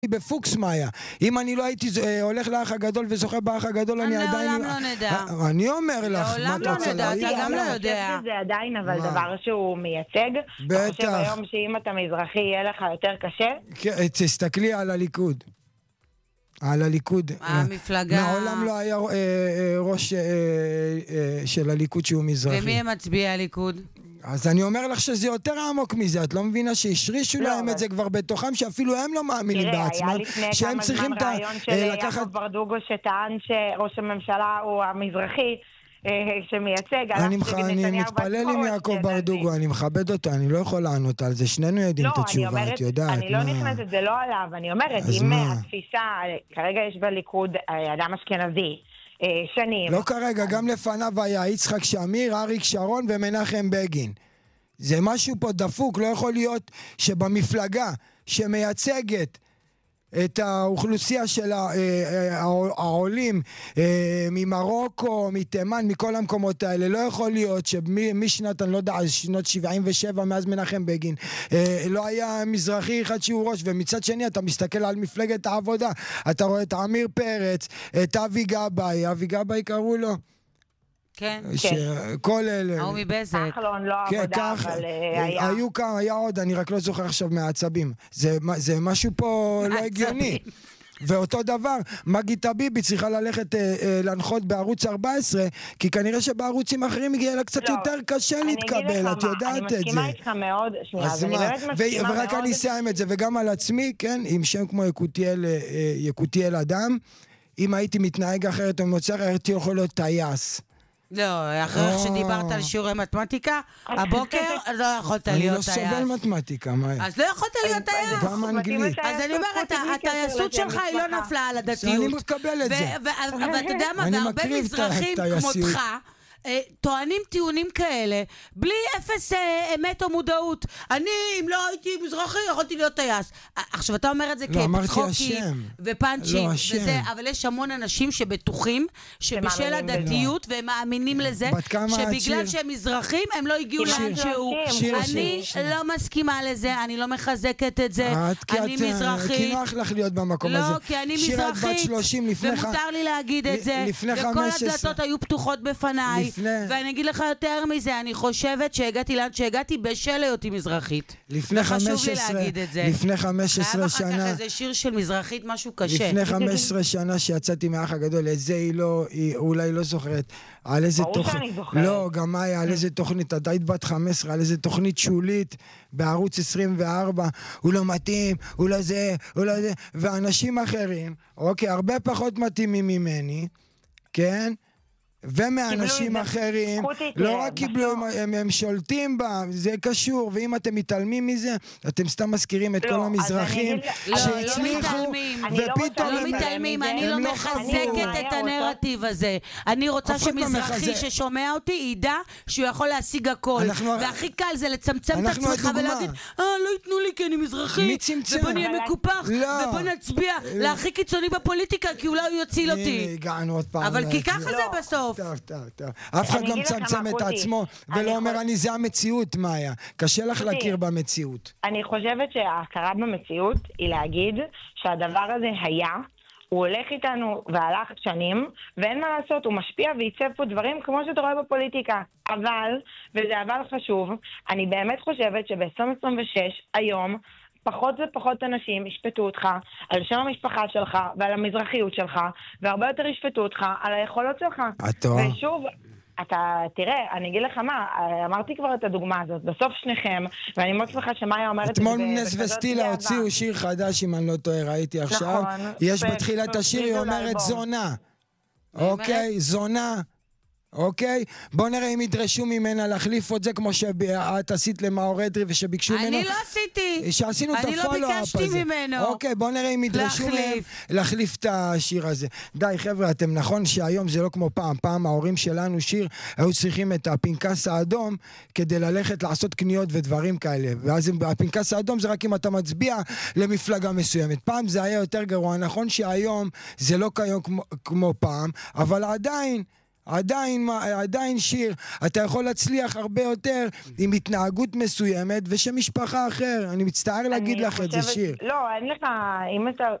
בפוקס מאיה. אם אני לא הייתי הולך לאח הגדול וזוכה באח הגדול, אני עדיין... לעולם לא נדע. אני אומר לך, לעולם לא נדע, אתה גם לא יודע. זה עדיין אבל דבר שהוא מייצג. בטח. אתה חושב היום שאם אתה מזרחי יהיה לך יותר קשה? תסתכלי על הליכוד. על הליכוד. המפלגה... מעולם לא היה ראש של הליכוד שהוא מזרחי. ומי הם מצביעי הליכוד? אז אני אומר לך שזה יותר עמוק מזה, את לא מבינה שהשרישו להם את זה כבר בתוכם, שאפילו הם לא מאמינים בעצמם, שהם צריכים לקחת... של יעקב ברדוגו שטען שראש הממשלה הוא המזרחי, שמייצג... אני מתפלל עם יעקב ברדוגו, אני מכבד אותו, אני לא יכול לענות על זה, שנינו יודעים את התשובה, את יודעת. אני לא נכנסת, זה לא עליו, אני אומרת, אם התפיסה, כרגע יש בליכוד אדם אשכנזי, שנים. לא כרגע, גם לפניו היה יצחק שמיר, אריק שרון ומנחם בגין. זה משהו פה דפוק, לא יכול להיות שבמפלגה שמייצגת את האוכלוסייה של העולים ממרוקו, מתימן, מכל המקומות האלה, לא יכול להיות שמשנת, אני לא יודע, שנות 77 מאז מנחם בגין, לא היה מזרחי אחד שהוא ראש, ומצד שני אתה מסתכל על מפלגת העבודה, אתה רואה את עמיר פרץ, את אבי גבאי קראו לו, כן. כל אלה. הוא מבזק. כחלון, לא עבודה, אבל היה. היו כמה, היה עוד, אני רק לא זוכר עכשיו מהעצבים. זה משהו פה לא הגיוני. ואותו דבר, מגי טביבי צריכה ללכת להנחות בערוץ 14, כי כנראה שבערוצים אחרים הגיע לה קצת יותר קשה להתקבל, את יודעת את זה. אני מסכימה איתך מאוד, שנייה, אז אני באמת מסכימה מאוד. ורק אני אסיים את זה, וגם על עצמי, כן, עם שם כמו יקותיאל אדם, אם הייתי מתנהג אחרת או מוצא אחרת, הייתי יכול להיות טייס. לא, אחרי שדיברת על שיעורי מתמטיקה, הבוקר לא יכולת להיות טייס. אני לא סובל מתמטיקה, מה? אז לא יכולת להיות טייס. גם אנגלית. אז אני אומרת, הטייסות שלך היא לא נפלה על הדתיות. אני מקבל את זה. ואתה יודע מה, והרבה מזרחים כמותך, טוענים טיעונים כאלה, בלי אפס אמת או מודעות. אני, אם לא הייתי מזרחי, יכולתי להיות טייס. עכשיו, אתה אומר את זה כצחוקים ופאנצ'ים וזה, אבל יש המון אנשים שבטוחים שבשל הדתיות, והם מאמינים לזה, שבגלל שהם מזרחים, הם לא הגיעו לאן שהוא. אני לא מסכימה לזה, אני לא מחזקת את זה. אני מזרחית. כי נוח לך להיות במקום הזה. לא, כי אני מזרחית, ומותר לי להגיד את זה, וכל הדלתות היו פתוחות בפניי. ואני אגיד לך יותר מזה, אני חושבת שהגעתי לאן שהגעתי בשל היותי מזרחית. וחשוב לי להגיד את זה. לפני 15 שנה... חייב אחר כך איזה שיר של מזרחית, משהו קשה. לפני 15 שנה שיצאתי מהאח הגדול, את זה היא אולי לא זוכרת. על איזה תוכנית... לא, גם היה, על איזה תוכנית, אתה היית בת 15, על איזה תוכנית שולית בערוץ 24, הוא לא מתאים, הוא לא זה, הוא לא זה, ואנשים אחרים, אוקיי, הרבה פחות מתאימים ממני, כן? ומאנשים אחרים לא רק קיבלו, הם שולטים בה, זה קשור, ואם אתם מתעלמים מזה, אתם סתם מזכירים את כל המזרחים שהצליחו, ופתאום לא מתעלמים, אני לא מחזקת את הנרטיב הזה. אני רוצה שמזרחי ששומע אותי ידע שהוא יכול להשיג הכל, והכי קל זה לצמצם את עצמך ולהגיד, לא ייתנו לי כי אני מזרחי, ובוא נהיה מקופח, ובוא נצביע להכי קיצוני בפוליטיקה, כי אולי הוא יציל אותי. אבל כי ככה זה בסוף. טוב. אף אחד לא מצמצם את עצמו ולא אומר זה המציאות, מאיה. קשה לך להכיר במציאות. אני חושבת שההכרה במציאות היא להגיד שהדבר הזה היה, הוא הולך איתנו והלך שנים, ואין מה לעשות, הוא משפיע וייצב פה דברים כמו שאתה רואה בפוליטיקה. אבל, וזה אבל חשוב, אני באמת חושבת שב-2026 היום, פחות ופחות אנשים ישפטו אותך על שם המשפחה שלך ועל המזרחיות שלך, והרבה יותר ישפטו אותך על היכולות שלך. ושוב, אתה, תראה, אני אגיד לך מה, אמרתי כבר את הדוגמה הזאת, בסוף שניכם, ואני מאוד שמחה שמאיה אומרת את זה. אתמול נס וסטילה הוציאו שיר חדש, אם אני לא טועה, ראיתי עכשיו. יש בתחילת השיר, היא אומרת זונה. אוקיי, זונה. אוקיי? בוא נראה אם ידרשו ממנה להחליף את זה כמו שאת עשית למאור אדרי ושביקשו ממנו. אני לא עשיתי. שעשינו את הפולו-אפ הזה. אני לא ביקשתי ממנו. אוקיי, בוא נראה אם ידרשו מהם להחליף את השיר הזה. די חבר'ה, אתם נכון שהיום זה לא כמו פעם. פעם ההורים שלנו שיר היו צריכים את הפנקס האדום כדי ללכת לעשות קניות ודברים כאלה. ואז הפנקס האדום זה רק אם אתה מצביע למפלגה מסוימת. פעם זה היה יותר גרוע. נכון שהיום זה לא כיום כמו פעם, אבל עדיין שיר, אתה יכול להצליח הרבה יותר עם התנהגות מסוימת ושמשפחה אחר. אני מצטער להגיד לך את זה, שיר. לא, אין לך, אם אתה